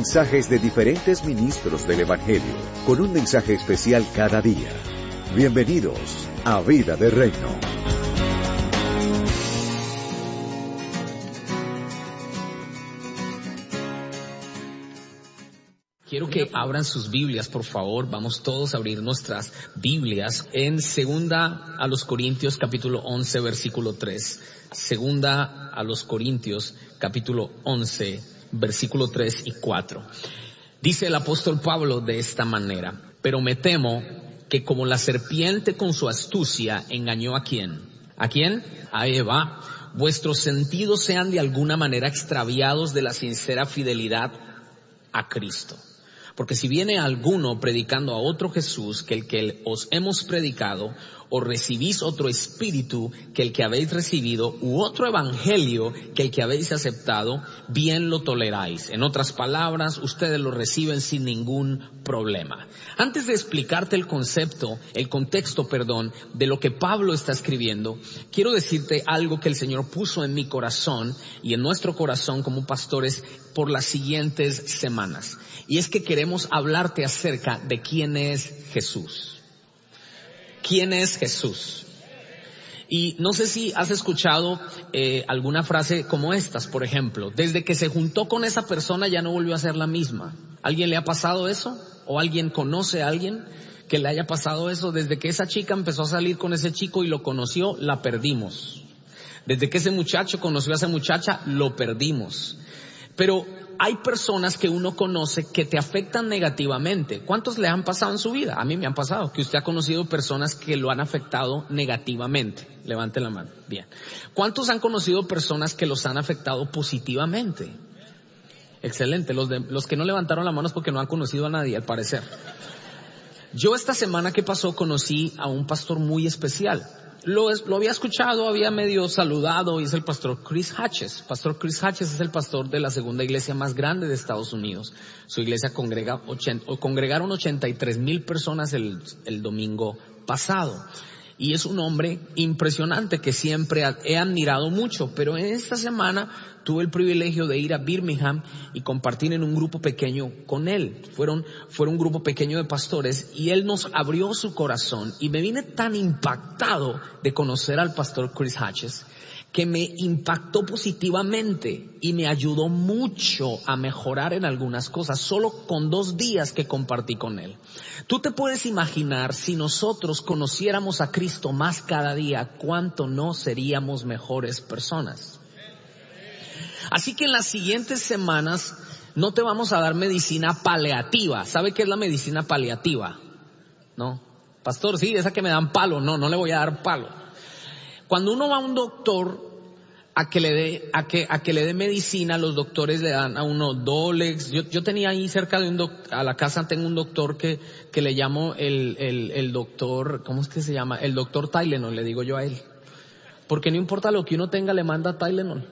mensajes de diferentes ministros del Evangelio, con un mensaje especial cada día. Bienvenidos a Vida de Reino. Quiero que abran sus Biblias, por favor. Vamos todos a abrir nuestras Biblias en Segunda a los Corintios, capítulo 11, versículo 3. Segunda a los Corintios, capítulo 11, versículo 3 y 4. Dice el apóstol Pablo de esta manera: pero me temo que como la serpiente con su astucia engañó ¿a quién? ¿A quién? A Eva. Vuestros sentidos sean de alguna manera extraviados de la sincera fidelidad a Cristo. Porque si viene alguno predicando a otro Jesús que el que os hemos predicado, o recibís otro espíritu que el que habéis recibido, u otro evangelio que el que habéis aceptado, bien lo toleráis. En otras palabras, ustedes lo reciben sin ningún problema. Antes de explicarte el contexto, de lo que Pablo está escribiendo, quiero decirte algo que el Señor puso en mi corazón y en nuestro corazón como pastores por las siguientes semanas. Y es que queremos hablarte acerca de quién es Jesús. ¿Quién es Jesús? Y no sé si has escuchado alguna frase como estas, por ejemplo: desde que se juntó con esa persona ya no volvió a ser la misma. ¿Alguien le ha pasado eso? ¿O alguien conoce a alguien que le haya pasado eso? Desde que esa chica empezó a salir con ese chico y lo conoció, la perdimos. Desde que ese muchacho conoció a esa muchacha, lo perdimos. Pero hay personas que uno conoce que te afectan negativamente. ¿Cuántos le han pasado en su vida? A mí me han pasado, que usted ha conocido personas que lo han afectado negativamente. Levante la mano. Bien. ¿Cuántos han conocido personas que los han afectado positivamente? Excelente. Los que no levantaron la mano es porque no han conocido a nadie, al parecer. Yo esta semana que pasó conocí a un pastor muy especial. Lo había escuchado, había medio saludado, y es el pastor Chris Hatches. Pastor Chris Hatches es el pastor de la segunda iglesia más grande de Estados Unidos. Su iglesia congregaron 83,000 personas el domingo pasado. Y es un hombre impresionante que siempre he admirado mucho. Pero en esta semana tuve el privilegio de ir a Birmingham y compartir en un grupo pequeño con él. Fueron un grupo pequeño de pastores y él nos abrió su corazón. Y me vine tan impactado de conocer al pastor Chris Hatches que me impactó positivamente y me ayudó mucho a mejorar en algunas cosas, solo con 2 días que compartí con él. Tú te puedes imaginar, si nosotros conociéramos a Cristo más cada día, cuánto no seríamos mejores personas. Así que en las siguientes semanas no te vamos a dar medicina paliativa. ¿Sabe qué es la medicina paliativa? ¿No? Pastor, sí, esa que me dan palo. No le voy a dar palo. Cuando uno va a un doctor a que le dé medicina, los doctores le dan a uno Dolex. Yo tenía ahí cerca de a la casa tengo un doctor que le llamo el doctor, ¿cómo es que se llama? El doctor Tylenol, le digo yo a él. Porque no importa lo que uno tenga, le manda Tylenol.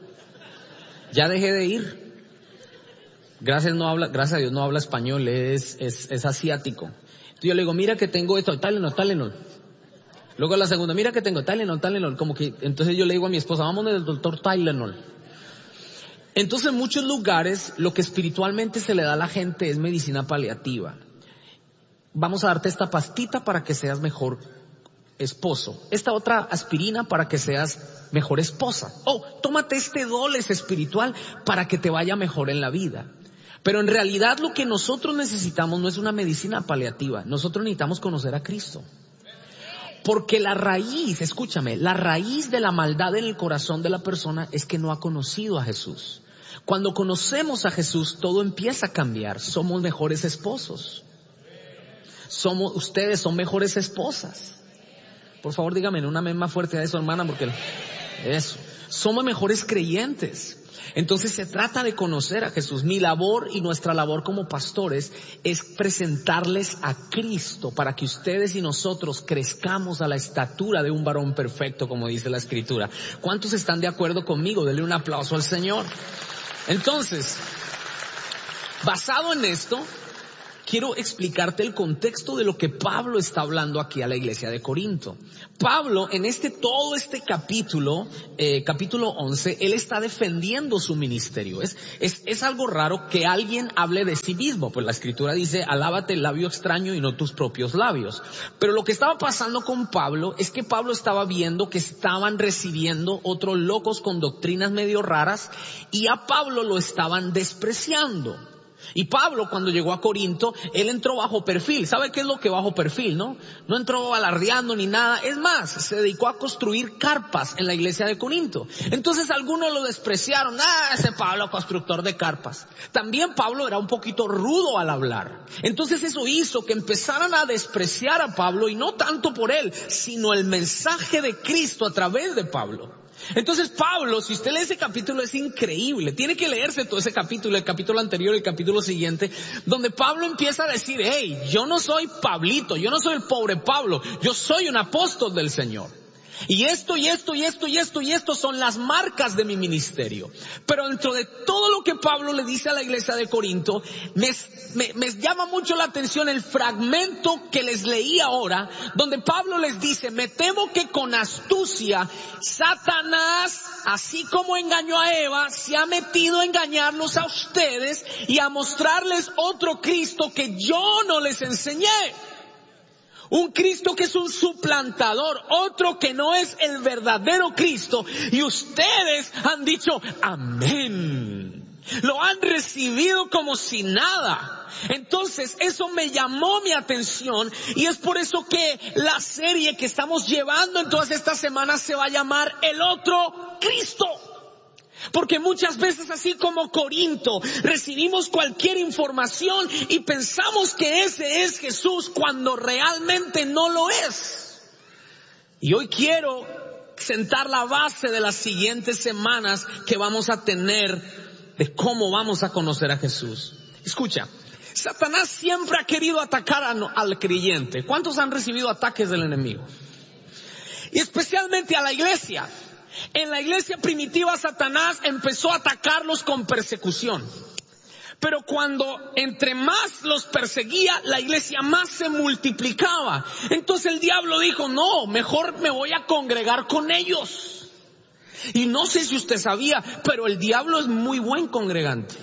Ya dejé de ir. Gracias a Dios no habla español, es asiático. Entonces yo le digo, mira que tengo esto, Tylenol. Luego la segunda, mira que tengo Tylenol, como que, entonces yo le digo a mi esposa, vámonos del doctor Tylenol. Entonces en muchos lugares lo que espiritualmente se le da a la gente es medicina paliativa. Vamos a darte esta pastita para que seas mejor esposo, esta otra aspirina para que seas mejor esposa. Tómate este Dolex espiritual para que te vaya mejor en la vida. Pero en realidad lo que nosotros necesitamos no es una medicina paliativa, nosotros necesitamos conocer a Cristo. Porque la raíz de la maldad en el corazón de la persona es que no ha conocido a Jesús. Cuando conocemos a Jesús, todo empieza a cambiar. Somos mejores esposos. Ustedes son mejores esposas. Por favor, dígame una amén más fuerte a eso, hermana, porque eso. Somos mejores creyentes. Entonces se trata de conocer a Jesús. Mi labor y nuestra labor como pastores es presentarles a Cristo para que ustedes y nosotros crezcamos a la estatura de un varón perfecto, como dice la Escritura. ¿Cuántos están de acuerdo conmigo? Denle un aplauso al Señor. Entonces, basado en esto, quiero explicarte el contexto de lo que Pablo está hablando aquí a la iglesia de Corinto. Pablo, en todo este capítulo 11, él está defendiendo su ministerio. Es algo raro que alguien hable de sí mismo, pues la escritura dice, alábate el labio extraño y no tus propios labios. Pero lo que estaba pasando con Pablo es que Pablo estaba viendo que estaban recibiendo otros locos con doctrinas medio raras y a Pablo lo estaban despreciando. Y Pablo, cuando llegó a Corinto, él entró bajo perfil. ¿Sabe qué es lo que bajo perfil, no? No entró alardeando ni nada. Es más, se dedicó a construir carpas en la iglesia de Corinto. Entonces algunos lo despreciaron. Ese Pablo constructor de carpas. También Pablo era un poquito rudo al hablar. Entonces eso hizo que empezaran a despreciar a Pablo, y no tanto por él, sino el mensaje de Cristo a través de Pablo. Entonces Pablo, si usted lee ese capítulo, es increíble. Tiene que leerse todo ese capítulo, el capítulo anterior y el capítulo siguiente, donde Pablo empieza a decir, hey, yo no soy Pablito, yo no soy el pobre Pablo, yo soy un apóstol del Señor. Y esto son las marcas de mi ministerio. Pero dentro de todo lo que Pablo le dice a la iglesia de Corinto, me llama mucho la atención el fragmento que les leí ahora, donde Pablo les dice, me temo que con astucia Satanás, así como engañó a Eva, se ha metido a engañarlos a ustedes y a mostrarles otro Cristo que yo no les enseñé. Un Cristo que es un suplantador, otro que no es el verdadero Cristo. Y ustedes han dicho, amén. Lo han recibido como si nada. Entonces eso me llamó mi atención, y es por eso que la serie que estamos llevando en todas estas semanas se va a llamar El Otro Cristo. Porque muchas veces, así como Corinto, recibimos cualquier información y pensamos que ese es Jesús cuando realmente no lo es. Y hoy quiero sentar la base de las siguientes semanas que vamos a tener de cómo vamos a conocer a Jesús. Escucha, Satanás siempre ha querido atacar al creyente. ¿Cuántos han recibido ataques del enemigo? Y especialmente a la iglesia. En la iglesia primitiva, Satanás empezó a atacarlos con persecución. Pero cuando entre más los perseguía, la iglesia más se multiplicaba. Entonces el diablo dijo, no, mejor me voy a congregar con ellos. Y no sé si usted sabía, pero el diablo es muy buen congregante.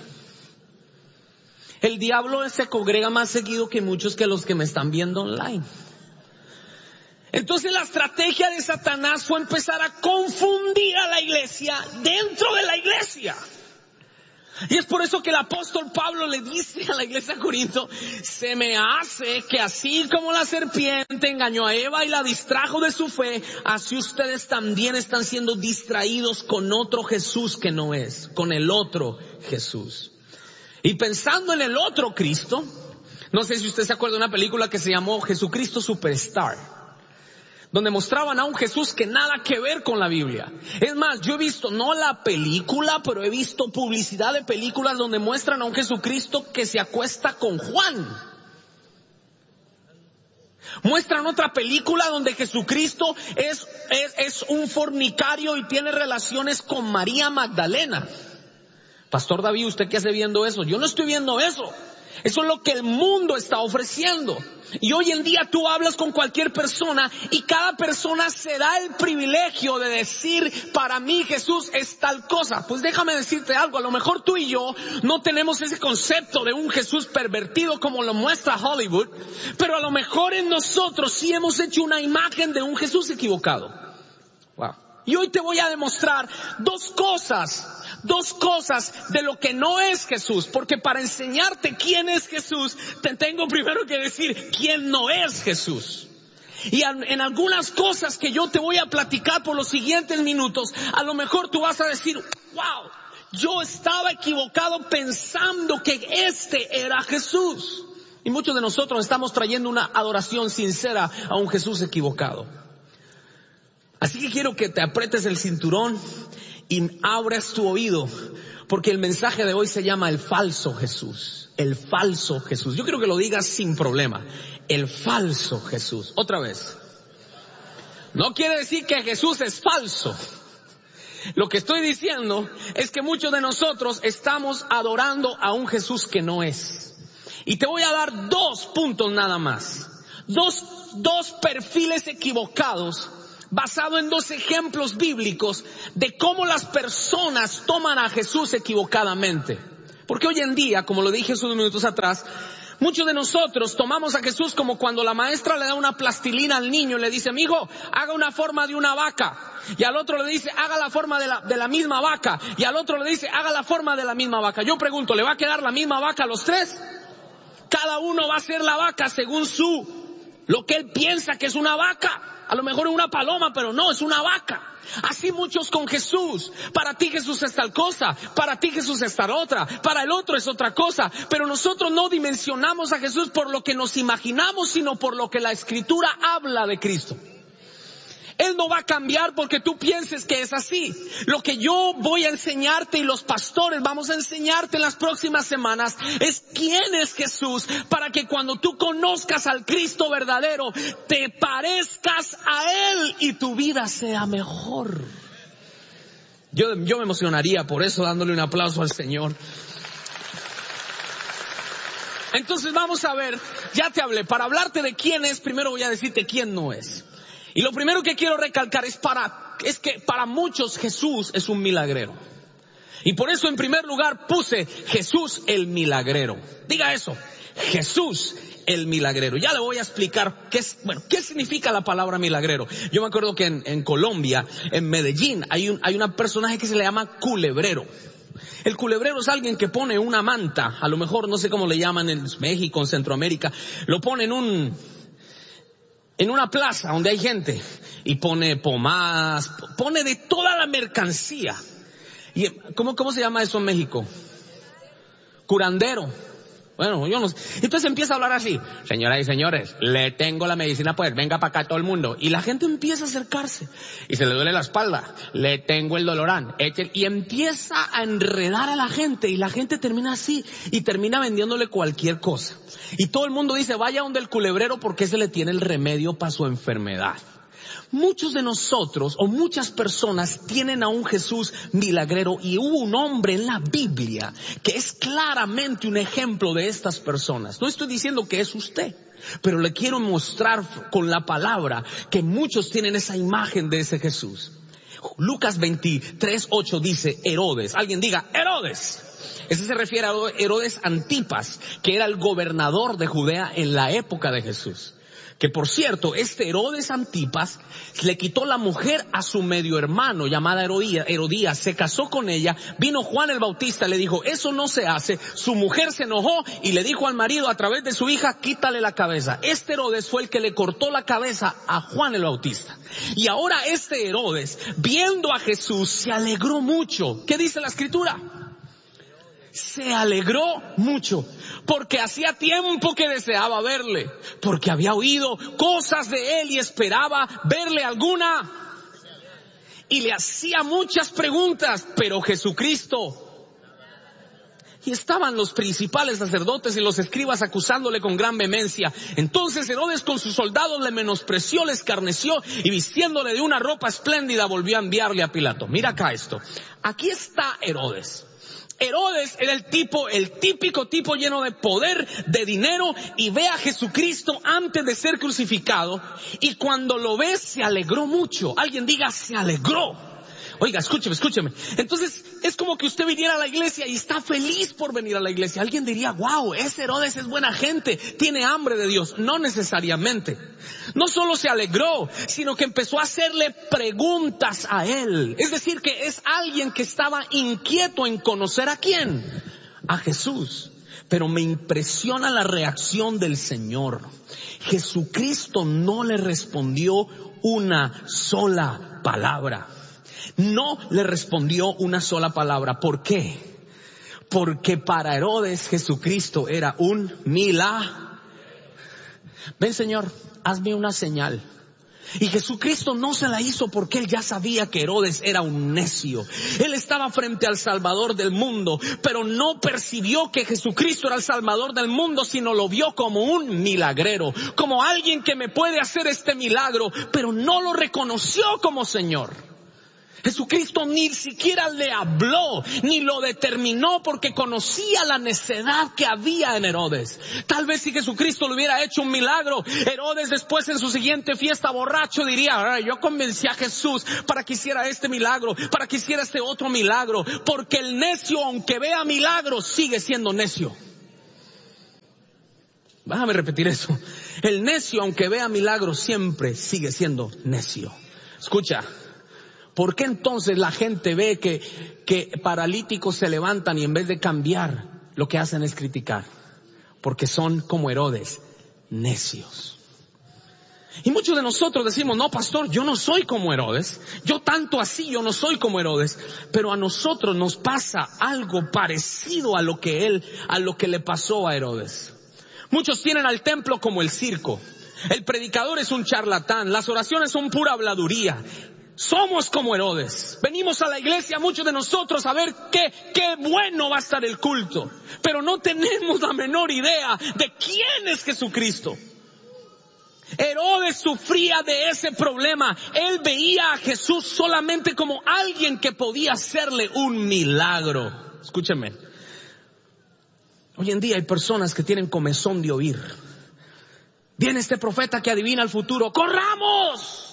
El diablo se congrega más seguido que muchos que los que me están viendo online. Entonces la estrategia de Satanás fue empezar a confundir a la iglesia dentro de la iglesia. Y es por eso que el apóstol Pablo le dice a la iglesia de Corinto, se me hace que así como la serpiente engañó a Eva y la distrajo de su fe, así ustedes también están siendo distraídos con otro Jesús que no es, con el otro Jesús. Y pensando en el otro Cristo, no sé si usted se acuerda de una película que se llamó Jesucristo Superstar, donde mostraban a un Jesús que nada que ver con la Biblia. Es más, yo he visto, no la película, pero he visto publicidad de películas donde muestran a un Jesucristo que se acuesta con Juan. Muestran otra película donde Jesucristo es un fornicario y tiene relaciones con María Magdalena. Pastor David, ¿usted qué hace viendo eso? Yo no estoy viendo eso. Eso es lo que el mundo está ofreciendo. Y hoy en día tú hablas con cualquier persona y cada persona se da el privilegio de decir, para mí Jesús es tal cosa. Pues déjame decirte algo, a lo mejor tú y yo no tenemos ese concepto de un Jesús pervertido como lo muestra Hollywood, pero a lo mejor en nosotros sí hemos hecho una imagen de un Jesús equivocado. Wow. Y hoy te voy a demostrar dos cosas de lo que no es Jesús, porque para enseñarte quién es Jesús, te tengo primero que decir quién no es Jesús. Y en algunas cosas que yo te voy a platicar por los siguientes minutos, a lo mejor tú vas a decir, wow, yo estaba equivocado pensando que este era Jesús. Y muchos de nosotros estamos trayendo una adoración sincera a un Jesús equivocado. Así que quiero que te aprietes el cinturón y abras tu oído, porque el mensaje de hoy se llama el falso Jesús. El falso Jesús. Yo quiero que lo digas sin problema. El falso Jesús. Otra vez. No quiere decir que Jesús es falso. Lo que estoy diciendo es que muchos de nosotros estamos adorando a un Jesús que no es. Y te voy a dar 2 puntos nada más. Dos perfiles equivocados basado en 2 ejemplos bíblicos de cómo las personas toman a Jesús equivocadamente. Porque hoy en día, como lo dije hace unos minutos atrás, muchos de nosotros tomamos a Jesús como cuando la maestra le da una plastilina al niño y le dice, mijo, haga una forma de una vaca. Y al otro le dice, haga la forma de la misma vaca. Y al otro le dice, haga la forma de la misma vaca. Yo pregunto, ¿le va a quedar la misma vaca a los 3? Cada uno va a ser la vaca según lo que él piensa que es una vaca. A lo mejor es una paloma, pero no, es una vaca. Así muchos con Jesús. Para ti Jesús es tal cosa, para ti Jesús es tal otra, para el otro es otra cosa. Pero nosotros no dimensionamos a Jesús por lo que nos imaginamos, sino por lo que la Escritura habla de Cristo. Él no va a cambiar porque tú pienses que es así. Lo que yo voy a enseñarte y los pastores vamos a enseñarte en las próximas semanas es quién es Jesús, para que cuando tú conozcas al Cristo verdadero te parezcas a Él y tu vida sea mejor. Yo me emocionaría por eso dándole un aplauso al Señor. Entonces vamos a ver, ya te hablé, para hablarte de quién es, primero voy a decirte quién no es. Y lo primero que quiero recalcar es que para muchos Jesús es un milagrero. Y por eso en primer lugar puse Jesús el milagrero. Diga eso, Jesús el milagrero. Ya le voy a explicar qué significa la palabra milagrero. Yo me acuerdo que en Colombia, en Medellín, hay un personaje que se le llama culebrero. El culebrero es alguien que pone una manta, a lo mejor no sé cómo le llaman en México, en Centroamérica, lo pone en una plaza donde hay gente y pone pomadas, pone de toda la mercancía. Y ¿cómo se llama eso en México? Curandero. Bueno, yo no sé. Entonces empieza a hablar así: señoras y señores, le tengo la medicina, pues venga para acá todo el mundo. Y la gente empieza a acercarse y se le duele la espalda, le tengo el Dolorán, y empieza a enredar a la gente y la gente termina así y termina vendiéndole cualquier cosa. Y todo el mundo dice, vaya donde el culebrero porque ese le tiene el remedio para su enfermedad. Muchos de nosotros o muchas personas tienen a un Jesús milagrero, y hubo un hombre en la Biblia que es claramente un ejemplo de estas personas. No estoy diciendo que es usted, pero le quiero mostrar con la palabra que muchos tienen esa imagen de ese Jesús. Lucas 23:8 dice Herodes. Alguien diga Herodes. Ese se refiere a Herodes Antipas, que era el gobernador de Judea en la época de Jesús. Que por cierto, este Herodes Antipas le quitó la mujer a su medio hermano llamada Herodías, se casó con ella, vino Juan el Bautista, le dijo, eso no se hace, su mujer se enojó y le dijo al marido a través de su hija, quítale la cabeza. Este Herodes fue el que le cortó la cabeza a Juan el Bautista. Y ahora este Herodes, viendo a Jesús, se alegró mucho. ¿Qué dice la Escritura? Se alegró mucho, porque hacía tiempo que deseaba verle, porque había oído cosas de él y esperaba verle alguna. Y le hacía muchas preguntas, pero Jesucristo. Y estaban los principales sacerdotes y los escribas acusándole con gran vehemencia. Entonces Herodes con sus soldados le menospreció, le escarneció y vistiéndole de una ropa espléndida volvió a enviarle a Pilato. Mira acá esto. Aquí está Herodes. Herodes era el típico tipo lleno de poder, de dinero, y ve a Jesucristo antes de ser crucificado, y cuando lo ve se alegró mucho. Alguien diga, se alegró. Oiga, escúcheme. Entonces, es como que usted viniera a la iglesia y está feliz por venir a la iglesia. Alguien diría, wow, ese Herodes es buena gente, tiene hambre de Dios. No necesariamente. No solo se alegró, sino que empezó a hacerle preguntas a él. Es decir, que es alguien que estaba inquieto en conocer a quién, a Jesús. Pero me impresiona la reacción del Señor. Jesucristo no le respondió una sola palabra. No le respondió una sola palabra. ¿Por qué? Porque para Herodes Jesucristo era un milagro. Ven, Señor, hazme una señal. Y Jesucristo no se la hizo porque él ya sabía que Herodes era un necio. Él estaba frente al Salvador del mundo, pero no percibió que Jesucristo era el Salvador del mundo, sino lo vio como un milagrero, como alguien que me puede hacer este milagro, pero no lo reconoció como Señor. Jesucristo ni siquiera le habló, ni lo determinó, porque conocía la necedad que había en Herodes. Tal vez si Jesucristo le hubiera hecho un milagro, Herodes después en su siguiente fiesta borracho diría: yo convencí a Jesús para que hiciera este milagro, para que hiciera este otro milagro, porque el necio, aunque vea milagros, sigue siendo necio. Déjame repetir eso. El necio, aunque vea milagros, siempre sigue siendo necio. Escucha. ¿Por qué entonces la gente ve que paralíticos se levantan y en vez de cambiar, lo que hacen es criticar? Porque son como Herodes, necios. Y muchos de nosotros decimos: no, pastor, yo no soy como Herodes. Yo tanto así, yo no soy como Herodes. Pero a nosotros nos pasa algo parecido a lo que le pasó a Herodes. Muchos tienen al templo como el circo. El predicador es un charlatán. Las oraciones son pura habladuría. Somos como Herodes. Venimos a la iglesia, muchos de nosotros, a ver qué bueno va a estar el culto. Pero no tenemos la menor idea de quién es Jesucristo. Herodes sufría de ese problema. Él veía a Jesús solamente como alguien que podía hacerle un milagro. Escúcheme. Hoy en día hay personas que tienen comezón de oír. Viene este profeta que adivina el futuro. ¡Corramos!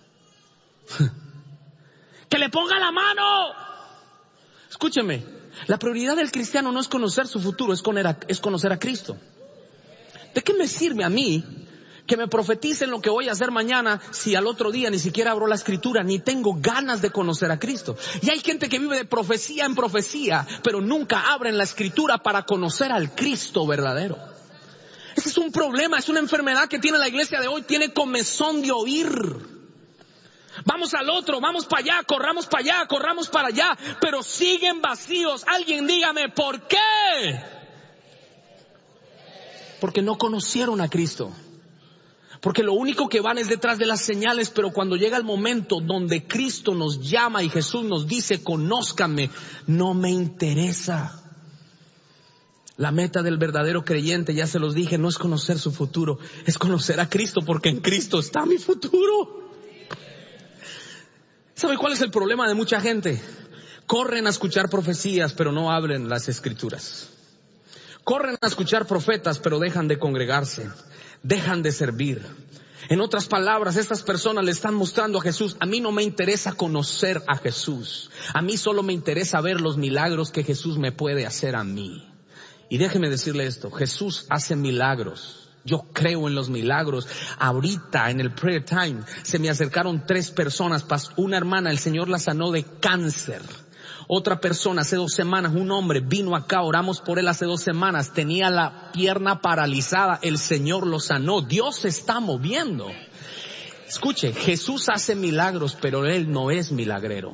Que le ponga la mano. Escúcheme, la prioridad del cristiano no es conocer su futuro, es conocer a Cristo. ¿De qué me sirve a mí que me profeticen lo que voy a hacer mañana si al otro día ni siquiera abro la escritura, ni tengo ganas de conocer a Cristo? Y hay gente que vive de profecía en profecía, pero nunca abren la escritura para conocer al Cristo verdadero. Ese es un problema, es una enfermedad que tiene la iglesia de hoy. Tiene comezón de oír. Vamos al otro, vamos para allá, corramos para allá, pero siguen vacíos. Alguien dígame, ¿por qué? Porque no conocieron a Cristo. Porque lo único que van es detrás de las señales, pero cuando llega el momento donde Cristo nos llama y Jesús nos dice: conózcanme, no me interesa. La meta del verdadero creyente, ya se los dije, no es conocer su futuro, es conocer a Cristo, porque en Cristo está mi futuro. ¿Sabe cuál es el problema de mucha gente? Corren a escuchar profecías, pero no abren las escrituras. Corren a escuchar profetas, pero dejan de congregarse, dejan de servir. En otras palabras, estas personas le están mostrando a Jesús: a mí no me interesa conocer a Jesús, a mí solo me interesa ver los milagros que Jesús me puede hacer a mí. Y déjeme decirle esto: Jesús hace milagros. Yo creo en los milagros. Ahorita en el prayer time se me acercaron 3 personas. Una hermana, el Señor la sanó de cáncer. Otra persona, hace 2 semanas, un hombre vino acá, oramos por él hace 2 semanas, tenía la pierna paralizada, el Señor lo sanó. Dios se está moviendo. Escuche, Jesús hace milagros, pero Él no es milagrero.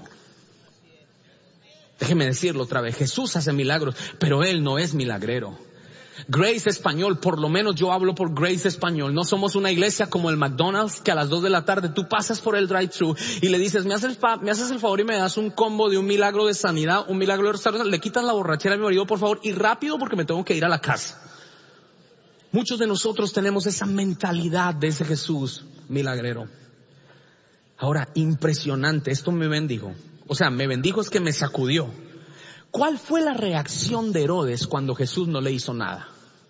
Déjeme decirlo otra vez: Jesús hace milagros, pero Él no es milagrero. Grace Español, por lo menos yo hablo por Grace Español. No somos una iglesia como el McDonald's, que a las 2 de la tarde tú pasas por el drive-thru y le dices: me haces el favor y me das un combo de un milagro de sanidad, un milagro de restauración, le quitan la borrachera a mi marido, por favor, y rápido porque me tengo que ir a la casa. Muchos de nosotros tenemos esa mentalidad de ese Jesús milagrero. Ahora, impresionante, esto me bendijo. O sea, me bendijo es que me sacudió. ¿Cuál fue la reacción de Herodes cuando Jesús no le hizo nada?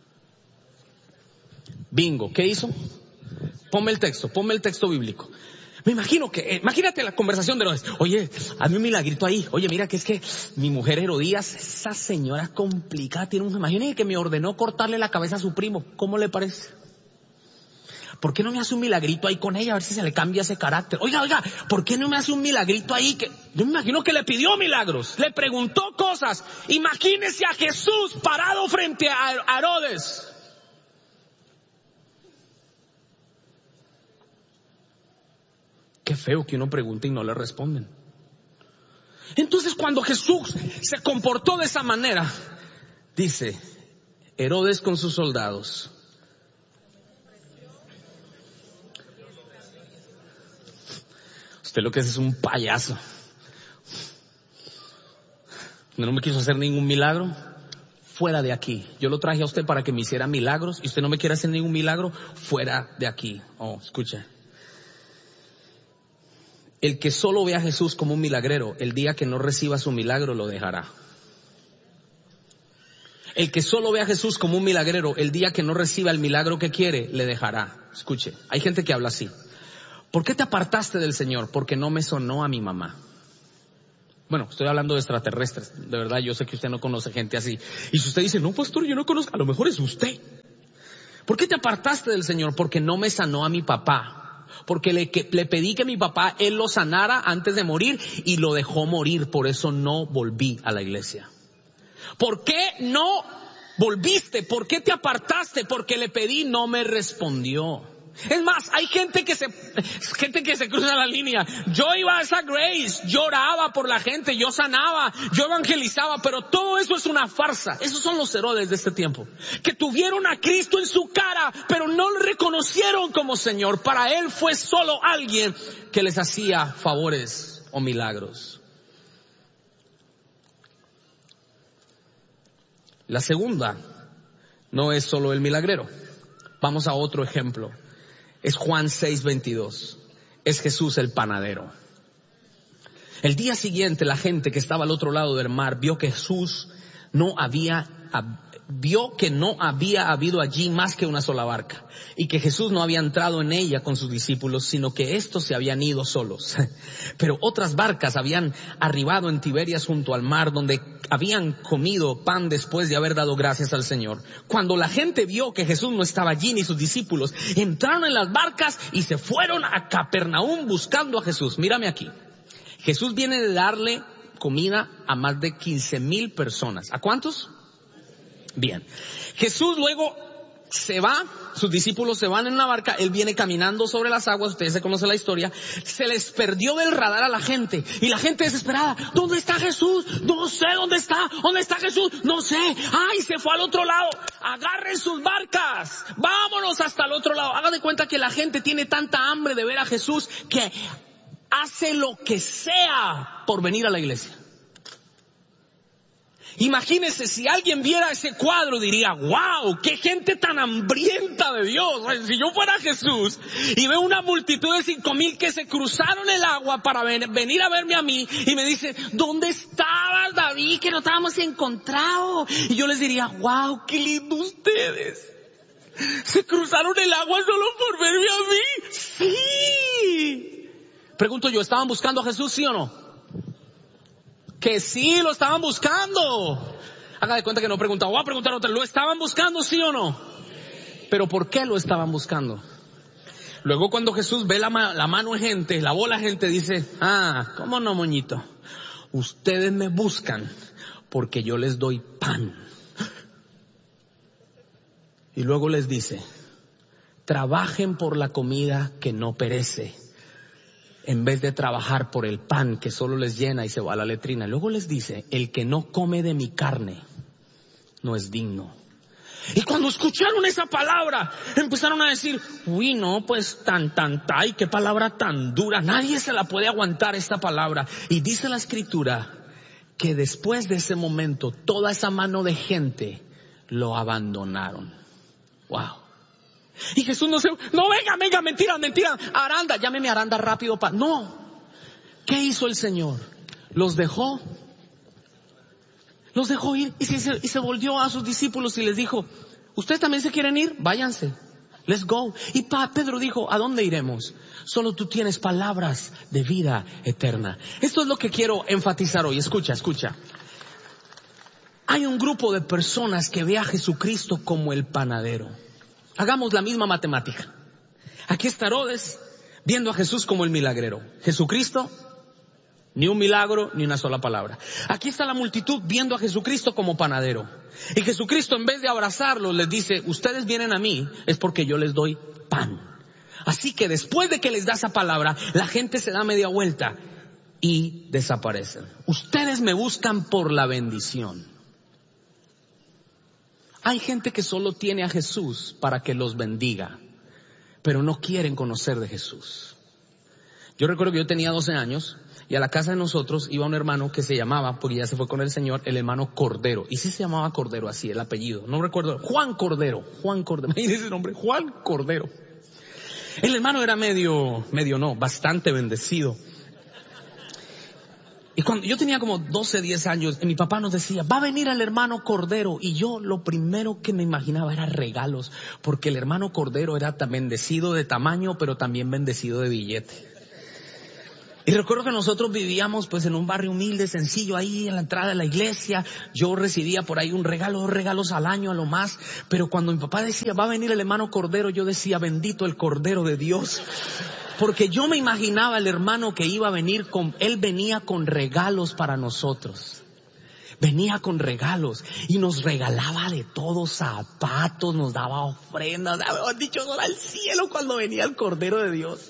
Bingo, ¿qué hizo? Ponme el texto bíblico. Me imagino que, imagínate la conversación de Herodes. Oye, hazme un milagrito ahí. Oye, mira que es que mi mujer Herodías, esa señora complicada, imagínate que me ordenó cortarle la cabeza a su primo. ¿Cómo le parece? ¿Por qué no me hace un milagrito ahí con ella a ver si se le cambia ese carácter? Oiga, ¿por qué no me hace un milagrito ahí? Yo me imagino que le pidió milagros, le preguntó cosas. Imagínese a Jesús parado frente a Herodes. Qué feo que uno pregunte y no le responden. Entonces, cuando Jesús se comportó de esa manera, dice: Herodes con sus soldados. Usted lo que es un payaso. No me quiso hacer ningún milagro. Fuera de aquí. Yo lo traje a usted para que me hiciera milagros y usted no me quiere hacer ningún milagro. Fuera de aquí. Oh, escuche. El que solo ve a Jesús como un milagrero, el día que no reciba su milagro lo dejará. El que solo ve a Jesús como un milagrero, el día que no reciba el milagro que quiere, le dejará. Escuche, hay gente que habla así. ¿Por qué te apartaste del Señor? Porque no me sonó a mi mamá. Bueno, estoy hablando de extraterrestres. De verdad, yo sé que usted no conoce gente así. Y si usted dice, no, pastor, yo no conozco, a lo mejor es usted. ¿Por qué te apartaste del Señor? Porque no me sanó a mi papá. Porque le pedí que mi papá, él lo sanara antes de morir y lo dejó morir. Por eso no volví a la iglesia. ¿Por qué no volviste? ¿Por qué te apartaste? Porque le pedí, no me respondió. Es más, hay gente que se cruza la línea. Yo iba a esa Grace, yo oraba por la gente, yo sanaba, yo evangelizaba, pero todo eso es una farsa. Esos son los Herodes de este tiempo, que tuvieron a Cristo en su cara, pero no lo reconocieron como Señor. Para Él fue solo alguien que les hacía favores o milagros. La segunda no es solo el milagrero. Vamos a otro ejemplo. Es Juan 6:22. Es Jesús el panadero. El día siguiente la gente que estaba al otro lado del mar vio que no había habido allí más que una sola barca, y que Jesús no había entrado en ella con sus discípulos, sino que estos se habían ido solos. Pero otras barcas habían arribado en Tiberias junto al mar, donde habían comido pan después de haber dado gracias al Señor. Cuando la gente vio que Jesús no estaba allí ni sus discípulos, entraron en las barcas y se fueron a Capernaum buscando a Jesús. Mírame aquí. Jesús viene de darle comida a más de 15,000 personas. ¿A cuántos? Bien. Jesús luego se va, sus discípulos se van en una barca, él viene caminando sobre las aguas, ustedes se conocen la historia, se les perdió del radar a la gente, y la gente desesperada, ¿dónde está Jesús? No sé dónde está Jesús, no sé, ay, se fue al otro lado, agarren sus barcas, vámonos hasta el otro lado. Haga de cuenta que la gente tiene tanta hambre de ver a Jesús que hace lo que sea por venir a la iglesia. Imagínese, si alguien viera ese cuadro diría, wow, qué gente tan hambrienta de Dios. Si yo fuera Jesús y veo una multitud de 5,000 que se cruzaron el agua para venir a verme a mí, y me dice, ¿dónde estabas, David? Que no te habíamos encontrado. Y yo les diría, wow, qué lindo ustedes. Se cruzaron el agua solo por verme a mí. Sí. Pregunto yo, ¿estaban buscando a Jesús, sí o no? Que sí, lo estaban buscando. Haga de cuenta que no preguntaba, voy a preguntar otra. ¿Lo estaban buscando, sí o no? Pero ¿por qué lo estaban buscando? Luego cuando Jesús ve la mano de gente, la bola de gente, dice, ¿cómo no, moñito? Ustedes me buscan porque yo les doy pan. Y luego les dice, trabajen por la comida que no perece, en vez de trabajar por el pan que solo les llena y se va a la letrina. Luego les dice, el que no come de mi carne no es digno. Y cuando escucharon esa palabra, empezaron a decir, uy, no, pues ay, qué palabra tan dura. Nadie se la puede aguantar esta palabra. Y dice la Escritura que después de ese momento, toda esa mano de gente lo abandonaron. Wow. Y Jesús no venga, mentira, Aranda, llámeme Aranda rápido no. ¿Qué hizo el Señor? Los dejó ir y se volvió a sus discípulos y les dijo, ¿ustedes también se quieren ir? Váyanse, let's go. Y Pedro dijo, ¿a dónde iremos? Solo tú tienes palabras de vida eterna. Esto es lo que quiero enfatizar hoy. Escucha. Hay un grupo de personas que ve a Jesucristo como el panadero. Hagamos la misma matemática. Aquí está Herodes viendo a Jesús como el milagrero. Jesucristo, ni un milagro, ni una sola palabra. Aquí está la multitud viendo a Jesucristo como panadero. Y Jesucristo, en vez de abrazarlos, les dice, ustedes vienen a mí es porque yo les doy pan. Así que después de que les da esa palabra, la gente se da media vuelta y desaparecen. Ustedes me buscan por la bendición. Hay gente que solo tiene a Jesús para que los bendiga, pero no quieren conocer de Jesús. Yo recuerdo que yo tenía 12 años y a la casa de nosotros iba un hermano que se llamaba, porque ya se fue con el Señor, el hermano Cordero. Y sí se llamaba Cordero así, el apellido. No recuerdo. Juan Cordero. Imagínense ese nombre, Juan Cordero. El hermano era bastante bendecido. Y cuando yo tenía como 12, 10 años, mi papá nos decía, va a venir el hermano Cordero. Y yo lo primero que me imaginaba era regalos, porque el hermano Cordero era tan bendecido de tamaño, pero también bendecido de billete. Y recuerdo que nosotros vivíamos pues en un barrio humilde, sencillo, ahí en la entrada de la iglesia. Yo recibía por ahí un regalo, 2 regalos al año a lo más. Pero cuando mi papá decía, va a venir el hermano Cordero, yo decía, bendito el Cordero de Dios. Porque yo me imaginaba el hermano que iba a venir él venía con regalos para nosotros. Venía con regalos y nos regalaba de todo, zapatos, nos daba ofrendas. Habíamos dicho, al cielo cuando venía el Cordero de Dios.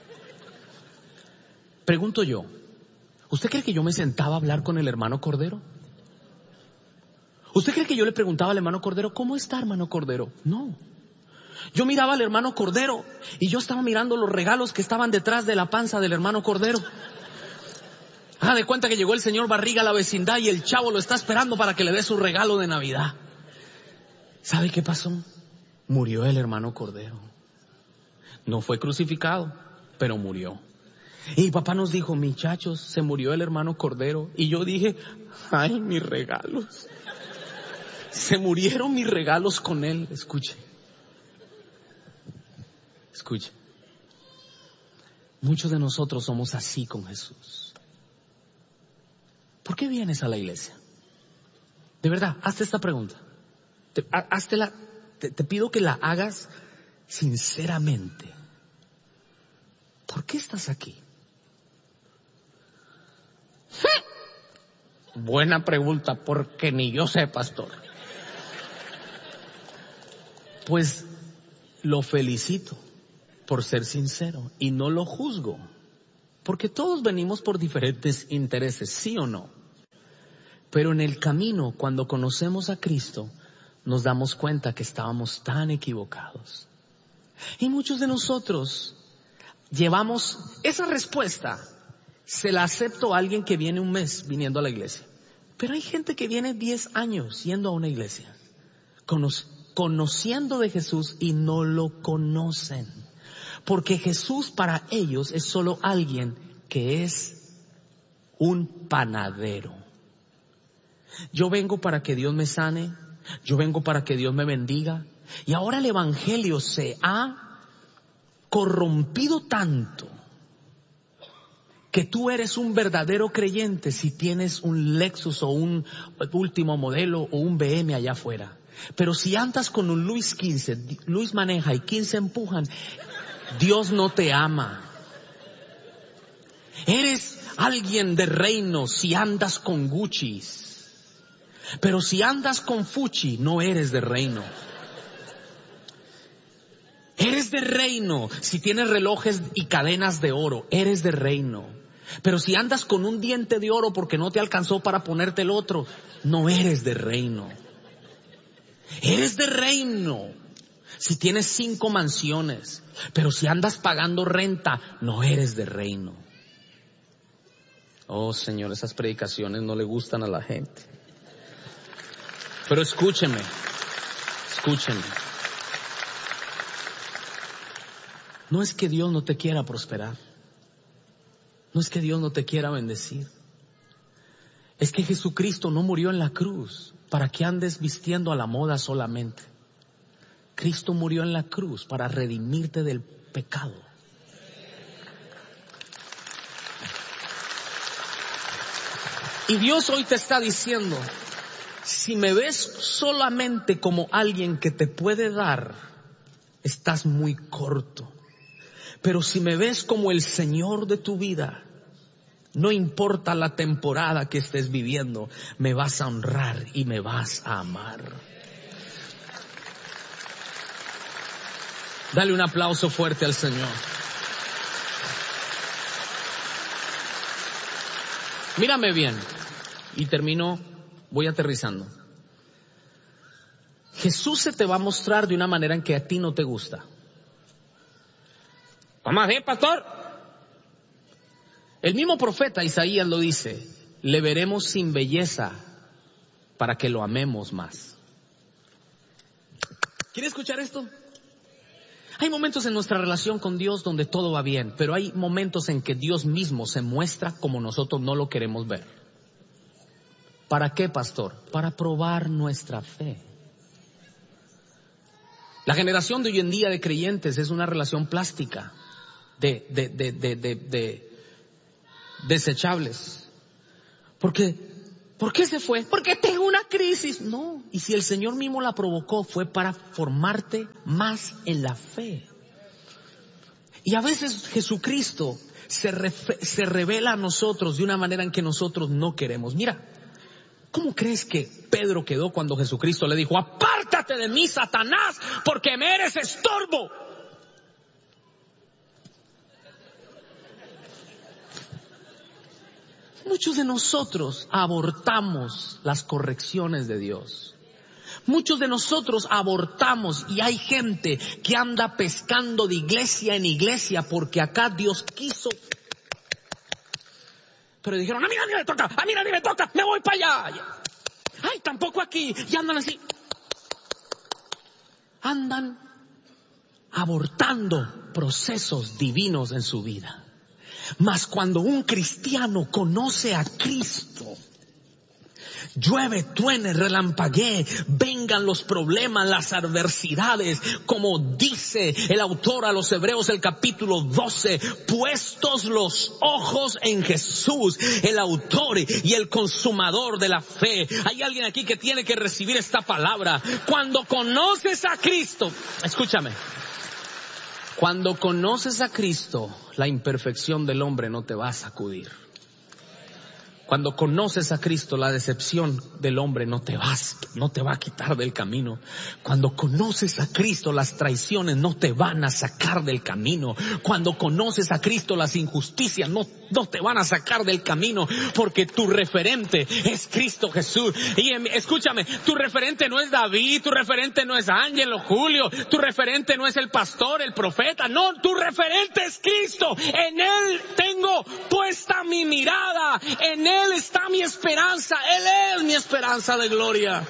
Pregunto yo, ¿usted cree que yo me sentaba a hablar con el hermano Cordero? ¿Usted cree que yo le preguntaba al hermano Cordero, ¿cómo está, hermano Cordero? No. Yo miraba al hermano Cordero y yo estaba mirando los regalos que estaban detrás de la panza del hermano Cordero. Haga de cuenta que llegó el señor Barriga a la vecindad y el chavo lo está esperando para que le dé su regalo de Navidad. ¿Sabe qué pasó? Murió el hermano Cordero. No fue crucificado, pero murió. Y papá nos dijo, muchachos, se murió el hermano Cordero. Y yo dije, ay, mis regalos. Se murieron mis regalos con él. Escuche. Muchos de nosotros somos así con Jesús. ¿Por qué vienes a la iglesia? De verdad, hazte esta pregunta. Te pido que la hagas sinceramente. ¿Por qué estás aquí? Buena pregunta, porque ni yo sé, pastor. Pues lo felicito por ser sincero y no lo juzgo, porque todos venimos por diferentes intereses, ¿sí o no? Pero en el camino, cuando conocemos a Cristo, nos damos cuenta que estábamos tan equivocados. Y muchos de nosotros llevamos esa respuesta, se la acepto a alguien que viene un mes viniendo a la iglesia. Pero hay gente que viene 10 años yendo a una iglesia, conociendo de Jesús y no lo conocen. Porque Jesús para ellos es solo alguien que es un panadero. Yo vengo para que Dios me sane, yo vengo para que Dios me bendiga. Y ahora el evangelio se ha corrompido tanto que tú eres un verdadero creyente si tienes un Lexus o un último modelo o un BM allá afuera. Pero si andas con un Luis 15, Luis maneja y 15 empujan, Dios no te ama. Eres alguien de reino si andas con Gucci's. Pero si andas con Fuchi, no eres de reino. Eres de reino si tienes relojes y cadenas de oro, eres de reino. Pero si andas con un diente de oro porque no te alcanzó para ponerte el otro, no eres de reino. Eres de reino si tienes 5 mansiones, pero si andas pagando renta, no eres de reino. Oh, Señor, esas predicaciones no le gustan a la gente. Pero escúcheme. No es que Dios no te quiera prosperar. No es que Dios no te quiera bendecir. Es que Jesucristo no murió en la cruz para que andes vistiendo a la moda solamente. Cristo murió en la cruz para redimirte del pecado. Y Dios hoy te está diciendo, si me ves solamente como alguien que te puede dar, estás muy corto. Pero si me ves como el Señor de tu vida, no importa la temporada que estés viviendo, me vas a honrar y me vas a amar. Dale un aplauso fuerte al Señor. Mírame bien. Y termino, voy aterrizando. Jesús se te va a mostrar de una manera en que a ti no te gusta. ¿Cómo así, pastor? El mismo profeta Isaías lo dice, le veremos sin belleza para que lo amemos más. ¿Quiere escuchar esto? Hay momentos en nuestra relación con Dios donde todo va bien, pero hay momentos en que Dios mismo se muestra como nosotros no lo queremos ver. ¿Para qué, pastor? Para probar nuestra fe. La generación de hoy en día de creyentes es una relación plástica de desechables. ¿Por qué se fue? Porque tengo una crisis. No, y si el Señor mismo la provocó, fue para formarte más en la fe. Y a veces Jesucristo se revela a nosotros de una manera en que nosotros no queremos. Mira, ¿cómo crees que Pedro quedó cuando Jesucristo le dijo: apártate de mí, Satanás, porque me eres estorbo? Muchos de nosotros abortamos las correcciones de Dios. Muchos de nosotros abortamos, y hay gente que anda pescando de iglesia en iglesia porque acá Dios quiso. Pero dijeron: a mí nadie me toca, a mí nadie me toca, me voy para allá. Ay, tampoco aquí. Y andan así. Andan abortando procesos divinos en su vida. Mas cuando un cristiano conoce a Cristo, llueve, truene, relampaguee, vengan los problemas, las adversidades, como dice el autor a los Hebreos, el capítulo 12, puestos los ojos en Jesús, el autor y el consumador de la fe. Hay alguien aquí que tiene que recibir esta palabra. Cuando conoces a Cristo, escúchame, cuando conoces a Cristo, la imperfección del hombre no te va a sacudir. Cuando conoces a Cristo, la decepción del hombre no te va a quitar del camino. Cuando conoces a Cristo, las traiciones no te van a sacar del camino. Cuando conoces a Cristo, las injusticias no te van a sacar del camino, porque tu referente es Cristo Jesús. Y escúchame, tu referente no es David, tu referente no es Ángel o Julio, tu referente no es el pastor, el profeta, no, tu referente es Cristo. En Él tengo puesta mi mirada, en Él está mi esperanza, Él es mi esperanza de gloria.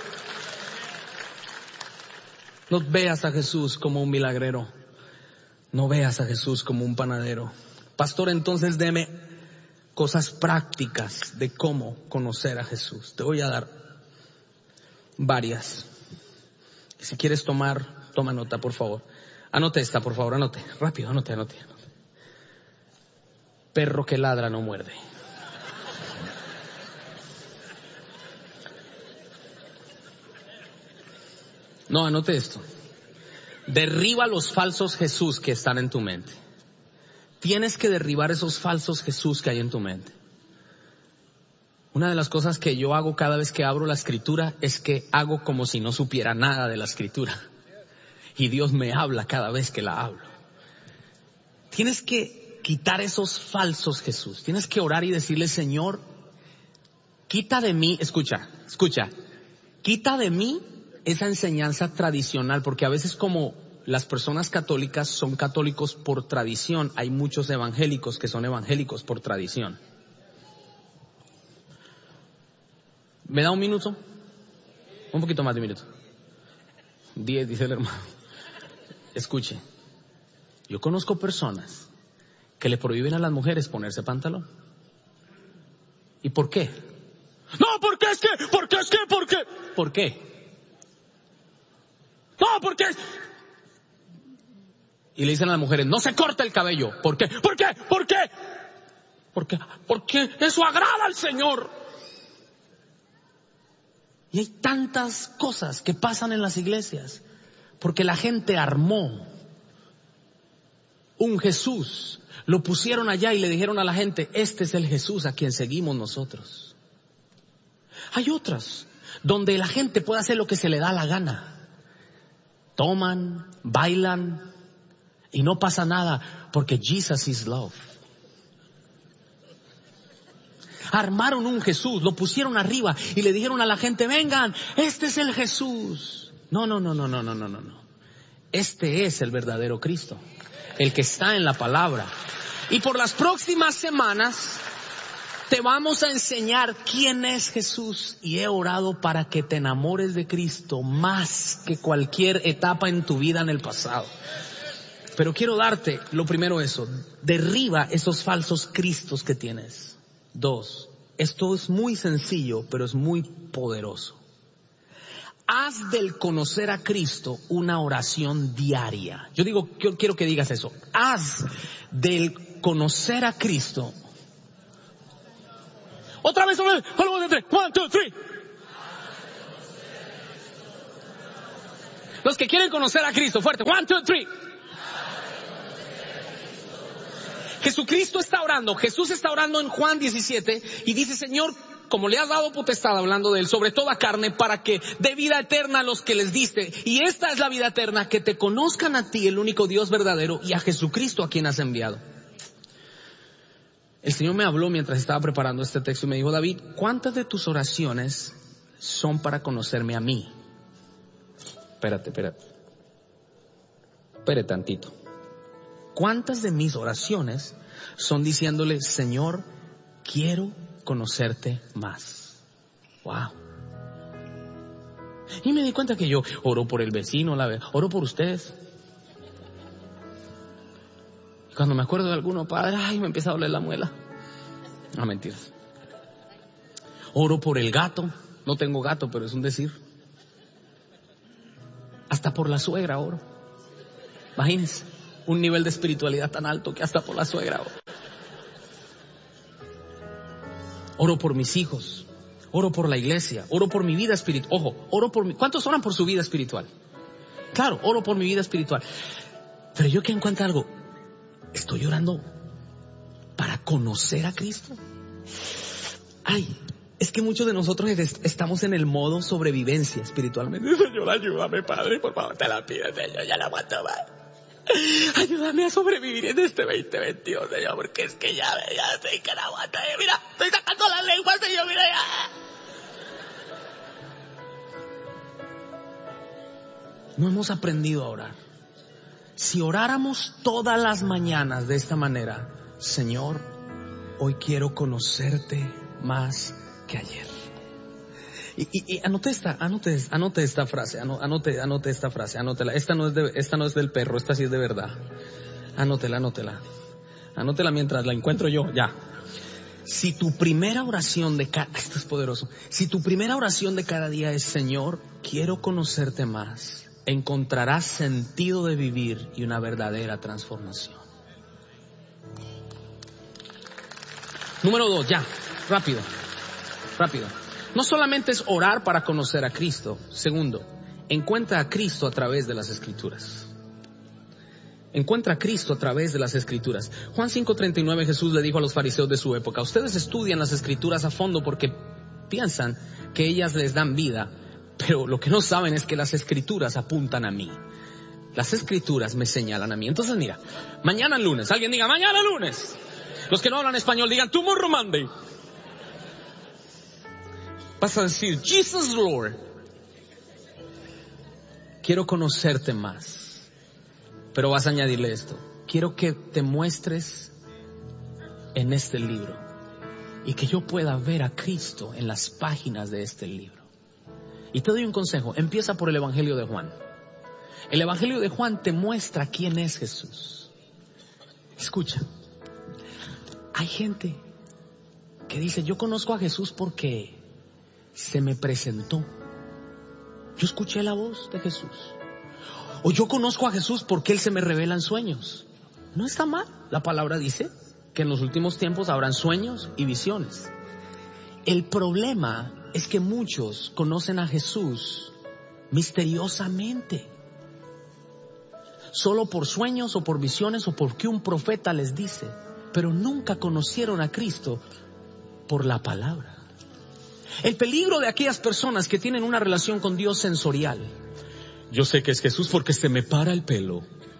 No veas a Jesús como un milagrero, no veas a Jesús como un panadero. Pastor, entonces deme cosas prácticas de cómo conocer a Jesús. Te voy a dar varias. Si quieres toma nota, por favor. Anote esta, por favor, anote. Rápido, anote. Perro que ladra no muerde. No, anote esto. Derriba los falsos Jesús que están en tu mente. Tienes que derribar esos falsos Jesús que hay en tu mente. Una de las cosas que yo hago cada vez que abro la Escritura es que hago como si no supiera nada de la Escritura. Y Dios me habla cada vez que la hablo. Tienes que quitar esos falsos Jesús. Tienes que orar y decirle: Señor, quita de mí, escucha, quita de mí esa enseñanza tradicional, porque a veces, como las personas católicas son católicos por tradición, hay muchos evangélicos que son evangélicos por tradición. ¿Me da un minuto? Un poquito más de un minuto. 10, dice el hermano. Escuche, yo conozco personas que le prohíben a las mujeres ponerse pantalón. ¿Y por qué? No, ¿por qué? ¿Por qué? No, porque... Y le dicen a las mujeres: no se corta el cabello. ¿Por qué? Porque eso agrada al Señor. Y hay tantas cosas que pasan en las iglesias porque la gente armó un Jesús, lo pusieron allá y le dijeron a la gente: este es el Jesús a quien seguimos nosotros. Hay otras donde la gente puede hacer lo que se le da la gana. Toman, bailan y no pasa nada, porque Jesus is love. Armaron un Jesús, lo pusieron arriba y le dijeron a la gente: vengan, este es el Jesús. No. Este es el verdadero Cristo, el que está en la palabra. Y por las próximas semanas te vamos a enseñar quién es Jesús, y he orado para que te enamores de Cristo más que cualquier etapa en tu vida en el pasado. Pero quiero darte, lo primero eso, derriba esos falsos cristos que tienes. 2, esto es muy sencillo, pero es muy poderoso. Haz del conocer a Cristo una oración diaria. Yo quiero que digas eso. Haz del conocer a Cristo. Otra vez, 1, 2, 3. Los que quieren conocer a Cristo, fuerte. 1, 2, 3. Jesucristo está orando. Jesús está orando en Juan 17 y dice, Señor, como le has dado potestad, hablando de él, sobre toda carne, para que dé vida eterna a los que les diste. Y esta es la vida eterna, que te conozcan a ti, el único Dios verdadero, y a Jesucristo a quien has enviado. El Señor me habló mientras estaba preparando este texto y me dijo, David, ¿cuántas de tus oraciones son para conocerme a mí? Espérate tantito. ¿Cuántas de mis oraciones son diciéndole, Señor, quiero conocerte más? Wow. Y me di cuenta que yo oro por el vecino, oro por ustedes. Y cuando me acuerdo de alguno, padre, me empieza a doler la muela. No, mentiras. Oro por el gato. No tengo gato, pero es un decir. Hasta por la suegra oro. Imagínense, un nivel de espiritualidad tan alto que hasta por la suegra oro. Oro por mis hijos, oro por la iglesia, oro por mi vida espiritual. Ojo, ¿cuántos oran por su vida espiritual? Claro, oro por mi vida espiritual. Pero yo quiero encontrar algo. ¿Estoy orando para conocer a Cristo? Es que muchos de nosotros estamos en el modo sobrevivencia espiritualmente. Señor, ayúdame, Padre, por favor, te la pido, Señor, ya la aguanto más. Ayúdame a sobrevivir en este 2022, Señor, porque es que ya estoy que la aguanto. Mira, estoy sacando la lengua, Señor, mira ya. No hemos aprendido a orar. Si oráramos todas las mañanas de esta manera, Señor, hoy quiero conocerte más que ayer. Y anote esta frase, anote esta frase, anótela. Esta no es del perro, esta sí es de verdad. Anótela mientras la encuentro yo, ya. Si tu primera oración esto es poderoso. Si tu primera oración de cada día es, Señor, quiero conocerte más, encontrarás sentido de vivir y una verdadera transformación. Número 2, ya, rápido. No solamente es orar para conocer a Cristo. Segundo, encuentra a Cristo a través de las Escrituras. Encuentra a Cristo a través de las Escrituras. Juan 5:39, Jesús le dijo a los fariseos de su época, ustedes estudian las Escrituras a fondo porque piensan que ellas les dan vida, pero lo que no saben es que las Escrituras apuntan a mí. Las Escrituras me señalan a mí. Entonces mira, mañana lunes, alguien diga mañana lunes. Los que no hablan español digan tomorrow Monday. Vas a decir, Jesus Lord, quiero conocerte más. Pero vas a añadirle esto, quiero que te muestres en este libro y que yo pueda ver a Cristo en las páginas de este libro. Y te doy un consejo, empieza por el Evangelio de Juan. El Evangelio de Juan te muestra quién es Jesús. Escucha, hay gente que dice, yo conozco a Jesús porque se me presentó. Yo escuché la voz de Jesús. O yo conozco a Jesús porque Él se me revela en sueños. No está mal. La palabra dice que en los últimos tiempos habrán sueños y visiones. El problema es que muchos conocen a Jesús misteriosamente. Solo por sueños o por visiones o porque un profeta les dice. Pero nunca conocieron a Cristo por la palabra. El peligro de aquellas personas que tienen una relación con Dios sensorial. Yo sé que es Jesús porque se me para el pelo.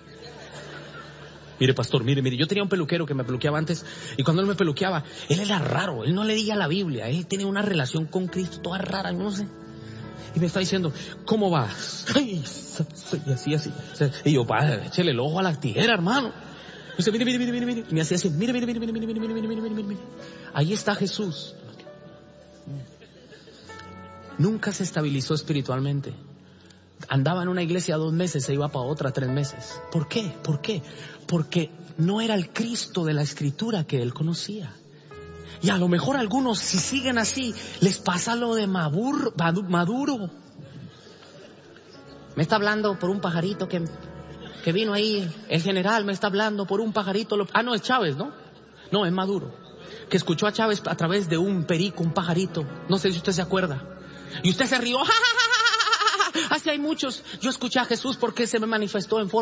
Mire, pastor, mire, yo tenía un peluquero que me peluqueaba antes y cuando él me peluqueaba, él era raro, él no leía la Biblia, él tenía una relación con Cristo toda rara, no sé. Y me está diciendo, ¿cómo vas? Ay, así. Y yo, padre, échale el ojo a la tijera, hermano. Y dice, mire. Y me hacía así, mire. Ahí está Jesús. Nunca se estabilizó espiritualmente. andaba en una iglesia 2 meses, se iba para otra 3 meses. ¿Por qué? ¿Por qué? Porque no era el Cristo de la Escritura que él conocía. Y a lo mejor algunos, si siguen así, les pasa lo de Maduro. Me está hablando por un pajarito que vino ahí. El general me está hablando por un pajarito. No, es Chávez, ¿no? No, es Maduro. Que escuchó a Chávez a través de un perico, un pajarito. No sé si usted se acuerda. Y usted se rió. Así hay muchos. Yo escuché a Jesús porque se me manifestó en forma